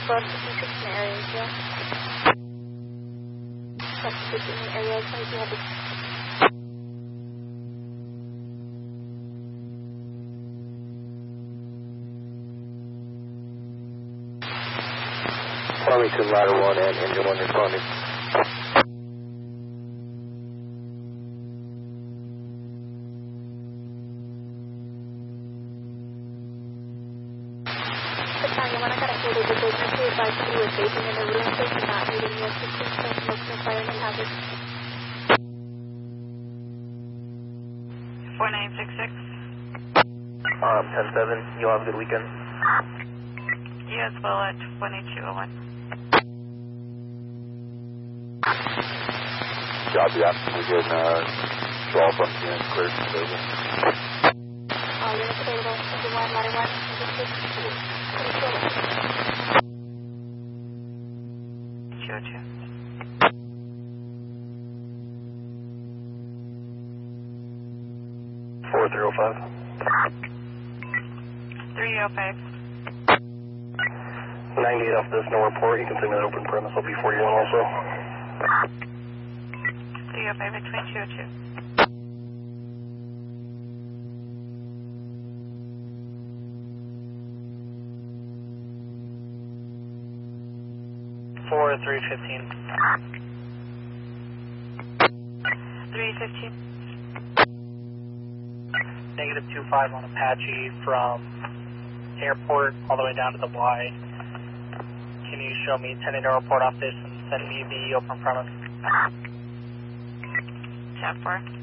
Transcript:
Plus 56 in the area, yeah. Plus 56 in the area, 2200. Farmington Ladder 1 and Engine 1 responding. Battalion 1, I got a hold of the business who advised that he was vaping in the room, so he's not needing the assistance from smoke and fire and hazard. 4966. 10-7, you'll have a good weekend. You as well at 18201. Job, yeah. We can draw from the end, clear from the building. All units available. Engine 1, ladder 1, engine 6, 202. 4305. 305. 98 off this, no report. You can send me that open premise. I'll be 41 also. 305 between 202. For 315. 315. Negative 25 on Apache from airport all the way down to the Y. Can you show me 10 report off this and send me the open premise? 10-4.